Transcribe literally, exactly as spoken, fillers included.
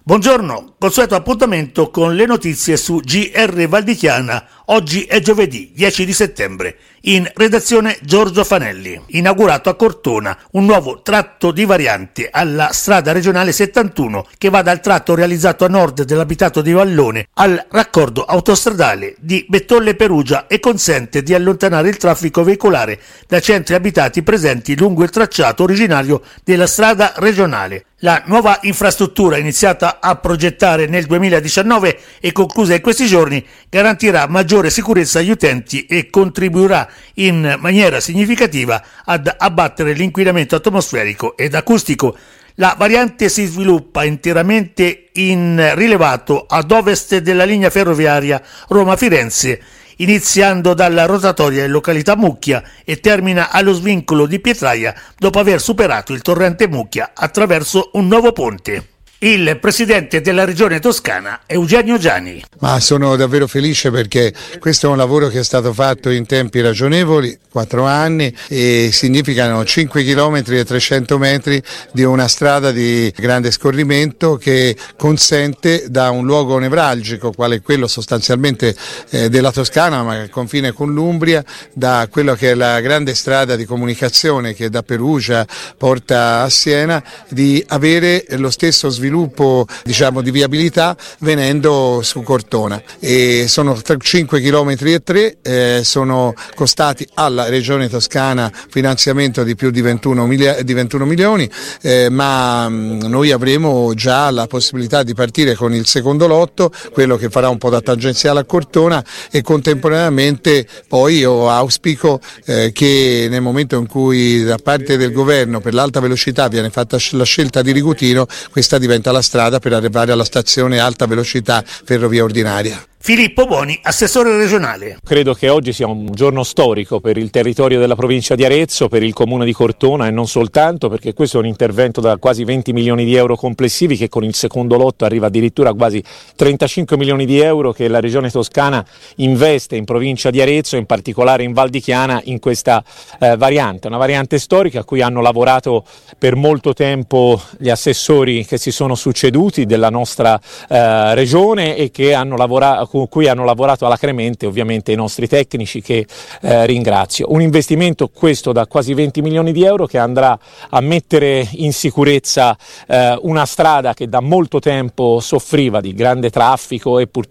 Buongiorno, consueto appuntamento con le notizie su G R Val di Chiana. Oggi è giovedì dieci di settembre. In redazione Giorgio Fanelli. Inaugurato a Cortona un nuovo tratto di variante alla strada regionale settantuno che va dal tratto realizzato a nord dell'abitato di Vallone al raccordo autostradale di Bettolle Perugia e consente di allontanare il traffico veicolare dai centri abitati presenti lungo il tracciato originario della strada regionale. La nuova infrastruttura, iniziata a progettare nel duemiladiciannove e conclusa in questi giorni, garantirà maggiore sicurezza agli utenti e contribuirà in maniera significativa ad abbattere l'inquinamento atmosferico ed acustico. La variante si sviluppa interamente in rilevato ad ovest della linea ferroviaria Roma-Firenze, iniziando dalla rotatoria in località Mucchia e termina allo svincolo di Pietraia dopo aver superato il torrente Mucchia attraverso un nuovo ponte. Il presidente della regione Toscana, Eugenio Giani. Ma sono davvero felice perché questo è un lavoro che è stato fatto in tempi ragionevoli, quattro anni, e significano cinque chilometri e trecento metri di una strada di grande scorrimento che consente da un luogo nevralgico, quale è quello sostanzialmente eh, della Toscana, ma che confine con l'Umbria, da quello che è la grande strada di comunicazione che da Perugia porta a Siena, di avere lo stesso sviluppo sviluppo diciamo di viabilità venendo su Cortona, e sono cinque chilometri e tre, eh, sono costati alla regione Toscana finanziamento di più di ventuno milioni, eh, ma mh, noi avremo già la possibilità di partire con il secondo lotto, quello che farà un po' da tangenziale a Cortona, e contemporaneamente poi io auspico eh, che nel momento in cui da parte del governo per l'alta velocità viene fatta la scelta di Rigutino, questa diventa la strada per arrivare alla stazione alta velocità ferrovia ordinaria. Filippo Boni, assessore regionale. Credo che oggi sia un giorno storico per il territorio della provincia di Arezzo, per il comune di Cortona, e non soltanto, perché questo è un intervento da quasi venti milioni di euro complessivi che con il secondo lotto arriva addirittura a quasi trentacinque milioni di euro che la regione toscana investe in provincia di Arezzo, in particolare in Val di Chiana, in questa eh, variante, una variante storica a cui hanno lavorato per molto tempo gli assessori che si sono succeduti della nostra eh, regione e che hanno lavorato con cui hanno lavorato alacremente ovviamente i nostri tecnici, che eh, ringrazio. Un investimento questo da quasi venti milioni di euro che andrà a mettere in sicurezza eh, una strada che da molto tempo soffriva di grande traffico e purtroppo